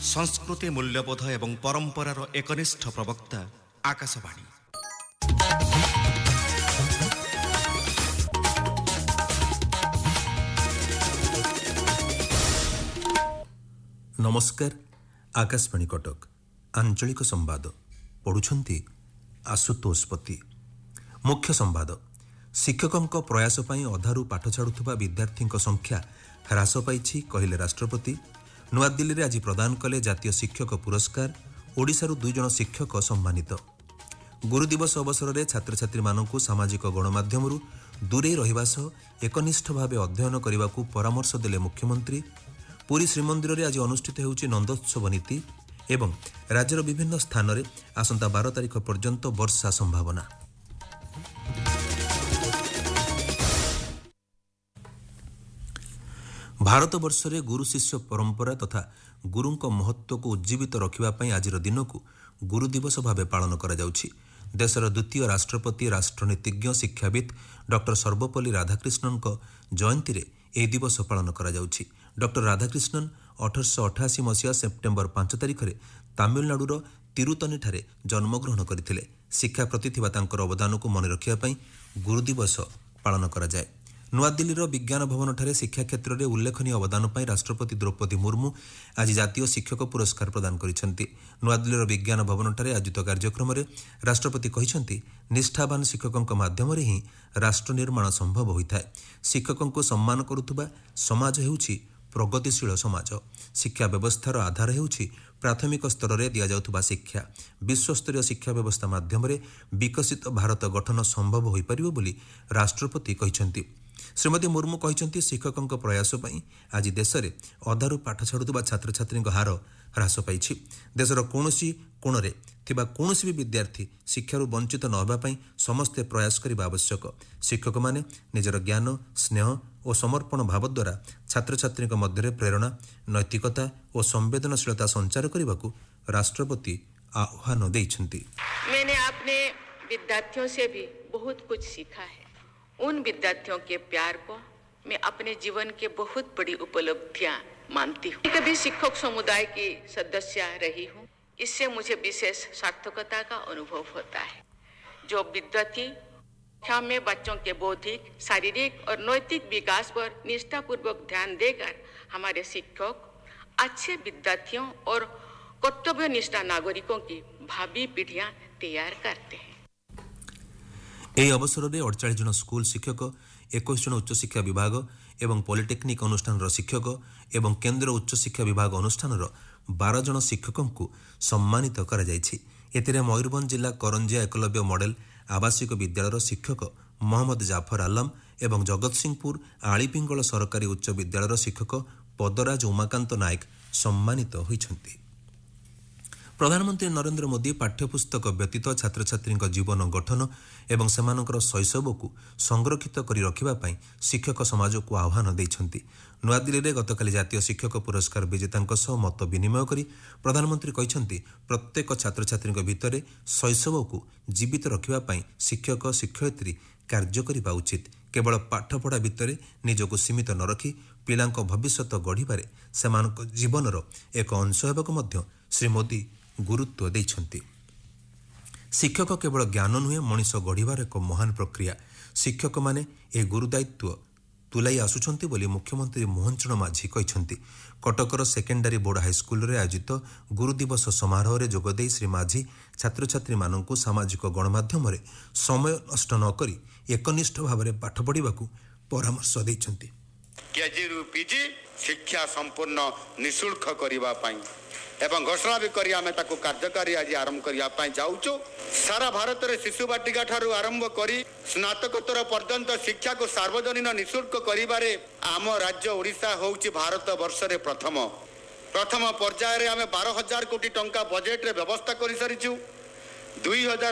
संस्कृति मूल्यबोध एवं परंपरार एकनिष्ठ प्रवक्ता आकाशवाणी। नमस्कार। आकाशवाणी कटक आंचलिक संवाद पढ़ुछंती आशुतोष पति। मुख्य संवाद। शिक्षकों प्रयास पई अधारू पाठ छाड़ुथुबा विद्यार्थी संख्या ह्रास पाइछि कहिले राष्ट्रपति। नुआ दिल्ली रे आज प्रदान कले जातीय शिक्षक पुरस्कार। ओडिशारू 2 जण शिक्षक सम्मानित। गुरु दिवस अवसर में छात्र छात्री मानकु सामाजिक गणमाध्यमरू दूरे रहिबा सह एकनिष्ठ भावे अध्ययन करने को परामर्श देले मुख्यमंत्री। पुरी श्रीमंदिर में आज अनुष्ठित होउछि नंदोत्सव नीति एवं राज्यर विभिन्न स्थान में आसंता 12 तारिख पर्यंत वर्षा संभावना। भारत वर्ष रे गुरु शिष्य परंपरा तथा गुरुंक महत्व को उज्जीवित रखिबा आज दिन को गुरु दिवस भाव पालन करा जाउछि। देशर द्वितीय राष्ट्रपति राष्ट्रनीतिज्ञ शिक्षाविद डॉक्टर सर्वपल्ली राधाकृष्णन जयंती रे यह दिवस पालन करा जाउछि। डॉक्टर राधाकृष्णन 1888 मसीहा सेप्टेम्बर 5 तारिख में तमिलनाडुर तिरुतनी ठारे जन्मग्रहण करथिले। शिक्षा प्रति थिबा तांकर अवदान को मन रखिया पई गुरु दिवस पालन करा जाय। नुआ दिल्लीर विज्ञान भवन ठारे शिक्षा क्षेत्र में उल्लेखनीय अवदान पर राष्ट्रपति द्रौपदी मुर्मू आज जातीय शिक्षक पुरस्कार प्रदान करिसेंति। नुआ दिल्लीर विज्ञान भवन ठारे आयोजित कार्यक्रम में राष्ट्रपति कहिसेंति निष्ठावान शिक्षकों माध्यम ही राष्ट्र निर्माण संभव होता है। शिक्षकों को सम्मान करुथुबा समाज हेउछि प्रगतिशील समाज। शिक्षा व्यवस्थार आधार हेउछि प्राथमिक स्तर में दि जाउथुबा शिक्षा। विश्वस्तरीय शिक्षा व्यवस्था माध्यम विकसित भारत गठन संभव हो पारिबो बोली राष्ट्रपति कहिसेंति। श्रीमती मुर्मू कहते शिक्षकों प्रयास पई आज देश में अधारू पाठ छाड़ुवा छात्र छात्री हार ह्रास पाई। देशर कौनसी कोणरे थिबा कौनसी भी विद्यार्थी शिक्षारू वंचित न होबा पई समस्ते प्रयास करने आवश्यक। शिक्षक माने निजर ज्ञान स्नेह और समर्पण भाव द्वारा छात्र छात्री मध्य प्रेरणा नैतिकता और संवेदनशीलता संचार करने को राष्ट्रपति आह्वान देइछन्ति। मैंने अपने विद्यार्थियों से भी बहुत कुछ सीखा है। उन विद्यार्थियों के प्यार को मैं अपने जीवन के बहुत बड़ी उपलब्धियां मानती हूँ। कभी शिक्षक समुदाय की सदस्य रही हूँ, इससे मुझे विशेष सार्थकता का अनुभव होता है। जो विद्यार्थी शिक्षा में बच्चों के बौद्धिक, शारीरिक और नैतिक विकास पर निष्ठापूर्वक ध्यान देकर हमारे शिक्षक अच्छे विद्यार्थियों और कर्तव्यनिष्ठ नागरिकों की भावी पीढ़ियां तैयार करते हैं। यह अवसर में 48 जन स्कूल शिक्षक, 21 जन उच्च शिक्षा विभाग एवं पॉलिटेक्निक अनुष्ठान शिक्षक एवं केंद्र उच्च शिक्षा विभाग अनुष्ठान 12 जन शिक्षकों को सम्मानित करा जायछि। एथिरे मयूरभंज जिला करंजिया एकलव्य मॉडल आवासिक विद्यालय शिक्षक मोहम्मद जाफर आलम एवं जगतसिंहपुर आलीपिंगल सरकारी उच्च विद्यालय शिक्षक पदराज उमाकांत नायक सम्मानित होइछन्ति। प्रधानमंत्री नरेंद्र मोदी पाठ्यपुस्तक व्यतीत छात्र छात्री जीवन गठन एवं सेमानकर शैशव को संरक्षित करी रखिबा पई शिक्षक समाज को आह्वान देइछन्ति। नुआ दिल्ली रे गतकाली जातीय शिक्षक पुरस्कार विजेतांक सह मत विनिमय करी प्रधानमंत्री कहिछन्ति प्रत्येक छात्र छात्री भितर शैशव को जीवित रखिबा पई शिक्षक शिक्षयित्री कार्य करिबा उचित। केवल पाठपढ़ा भितर निजको सीमित न रखी पिलांक भविष्यत गढ़िबारे सेमानक जीवनर एक अंश हेबाक मध्य श्री मोदी गुरुत्व देइछन्ति। शिक्षक केवल ज्ञान नुहे मनीष गढ़िबार एक महान प्रक्रिया। शिक्षक माने ए गुरुदायित्व तुलाई आसुछन्ति बोली मुख्यमंत्री मोहन चरण माझी कहिछन्ति। कटकर सेकेंडरी बोर्ड हाईस्कूल रे आयोजित गुरु दिवस समारोह रे जोगदेई श्री माझी छात्र छात्री माननकु सामाजिक गणमाध्यम रे समय नष्ट न करी एकनिष्ठ भाव में पाठ पढ़ा परामर्श देइछन्ति। केजी रु पीजी शिक्षा संपूर्ण निःशुल्क करिबा पई एवं घोषणा भी करी आमे ताकू कार्यकारी आज आरंभ करिया पई जाउचो। सारा भारत रे शिशु बाटिका ठारू आरंभ करी स्नातकोत्तर पर्यंत शिक्षा को सार्वजनिक निःशुल्क करिबारे आम राज्य ओडिशा होउची भारत वर्ष रे प्रथम पर्याय रे आमे 12,000 कोटी टंका बजेट रे व्यवस्था करि सरिछु। 2000